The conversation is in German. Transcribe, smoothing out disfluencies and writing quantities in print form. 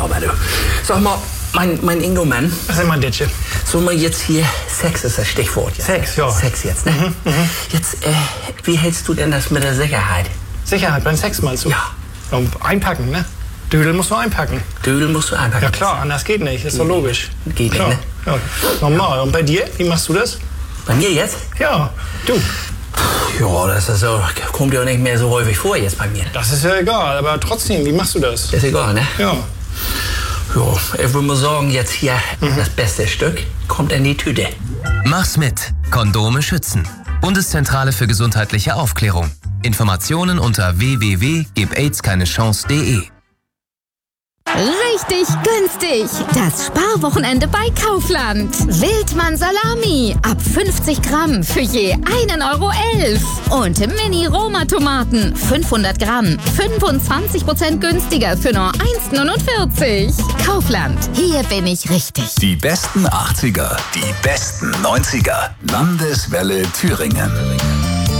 aber du. Sag mal, mein Ingo-Mann. Was ist mein Ditche? So mal jetzt hier, Sex ist das Stichwort. Jetzt. Sex, ja. Sex jetzt, ne? Jetzt, wie hältst du denn das mit der Sicherheit? Sicherheit beim Sex meinst du? Ja. Und einpacken, ne? Dödel musst du einpacken. Dödel musst du einpacken. Ja klar, anders geht nicht, ist doch logisch. Geht klar. nicht, ne? Ja. Normal. Und bei dir, wie machst du das? Bei mir jetzt? Ja, du. Ja, das ist so, kommt ja nicht mehr so häufig vor jetzt bei mir. Das ist ja egal, aber trotzdem, wie machst du das? Ist egal, ne? Ja. Ja, ich würde mal sagen, jetzt hier das beste Stück kommt in die Tüte. Mach's mit. Kondome schützen. Bundeszentrale für gesundheitliche Aufklärung. Informationen unter www.gebaidskeinechance.de. Richtig günstig. Das Sparwochenende bei Kaufland. Wildmann Salami ab 50 Gramm für je 1,11 €. Und Mini-Roma-Tomaten 500 Gramm 25% günstiger für nur 1,49 €. Kaufland. Hier bin ich richtig. Die besten 80er, die besten 90er. Landeswelle Thüringen.